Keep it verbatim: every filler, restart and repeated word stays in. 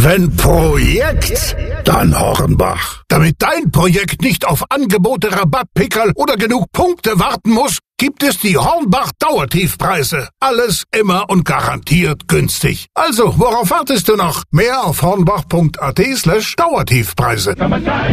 Wenn Projekt, dann Hornbach. Damit dein Projekt nicht auf Angebote, Rabattpickerl oder genug Punkte warten muss, gibt es die Hornbach Dauertiefpreise. Alles immer und garantiert günstig. Also, worauf wartest du noch? Mehr auf hornbach punkt at slash Dauertiefpreise.